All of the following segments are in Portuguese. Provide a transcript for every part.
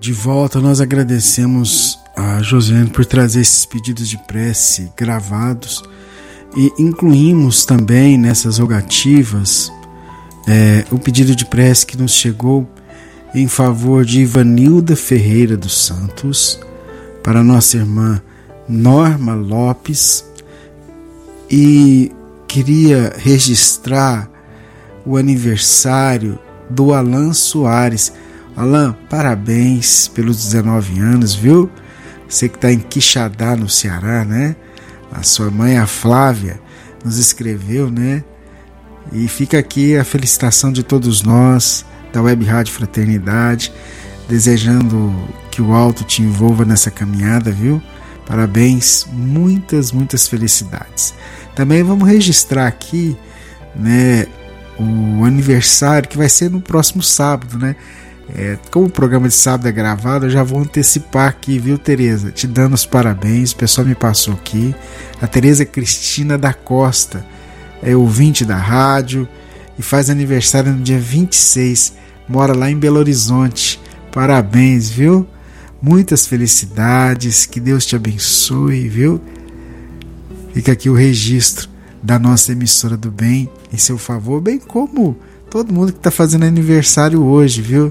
De volta, nós agradecemos a Josiane por trazer esses pedidos de prece gravados e incluímos também nessas rogativas o pedido de prece que nos chegou em favor de Ivanilda Ferreira dos Santos, para nossa irmã Norma Lopes, e queria registrar o aniversário do Alan Soares. Alan, parabéns pelos 19 anos, viu? Você que está em Quixadá, no Ceará, né? A sua mãe, a Flávia, nos escreveu, né? E fica aqui a felicitação de todos nós, da Web Rádio Fraternidade, desejando que o alto te envolva nessa caminhada, viu? Parabéns, muitas, muitas felicidades. Também vamos registrar aqui, né, o aniversário que vai ser no próximo sábado, né? Como o programa de sábado é gravado, eu já vou antecipar aqui, viu, Tereza? Te dando os parabéns, o pessoal me passou aqui. A Tereza Cristina da Costa é ouvinte da rádio e faz aniversário no dia 26, mora lá em Belo Horizonte. Parabéns, viu? Muitas felicidades, que Deus te abençoe, viu? Fica aqui o registro da nossa emissora do bem em seu favor, bem como todo mundo que está fazendo aniversário hoje, viu?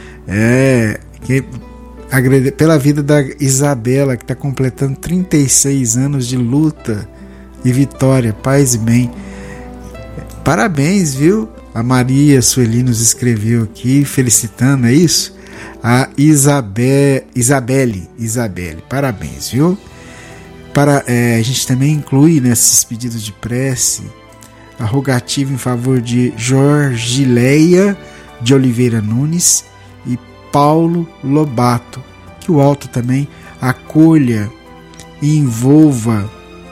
Pela vida da Isabela, que está completando 36 anos de luta e vitória, paz e bem. Parabéns, viu? A Maria Sueli nos escreveu aqui, felicitando, é isso? A Isabelle, parabéns, viu? A gente também inclui nesses pedidos de prece a rogativa em favor de Jorgileia de Oliveira Nunes e Paulo Lobato, que o alto também acolha e envolva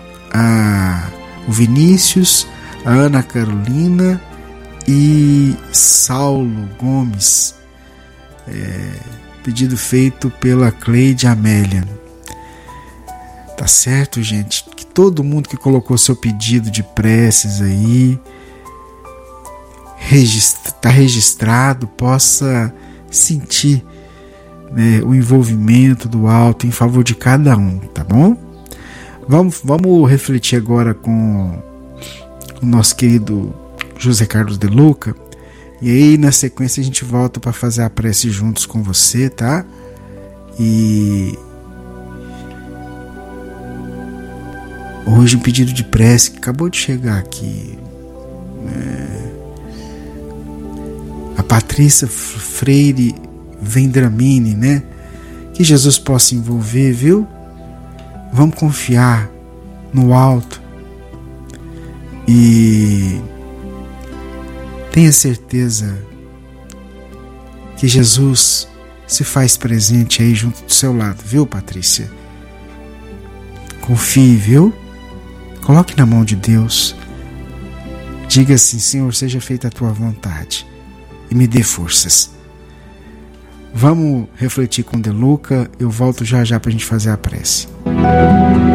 o Vinícius, a Ana Carolina e Saulo Gomes, pedido feito pela Cleide Amélia. Tá certo, gente? Que todo mundo que colocou seu pedido de preces aí tá registrado, possa sentir, né, o envolvimento do alto em favor de cada um, tá bom? Vamos refletir agora com o nosso querido José Carlos de Luca, e aí na sequência a gente volta para fazer a prece juntos com você, tá? E hoje um pedido de prece que acabou de chegar aqui, a Patrícia Freire Vendramini, né? Que Jesus possa envolver, viu? Vamos confiar no alto e tenha certeza que Jesus se faz presente aí junto do seu lado, viu, Patrícia? Confie, viu? Coloque na mão de Deus. Diga assim: Senhor, seja feita a tua vontade e me dê forças. Vamos refletir com De Luca. Eu volto já já para a gente fazer a prece.